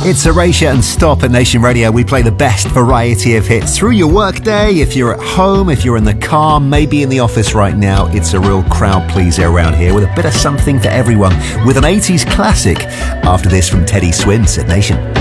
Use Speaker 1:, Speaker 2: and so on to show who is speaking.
Speaker 1: It's Erasure and Stop at Nation Radio. We play the best variety of hits through your workday. If you're at home, if you're in the car, maybe in the office right now, it's a real crowd pleaser around here with a bit of something for everyone with an 80s classic. After this from Teddy Swins at Nation.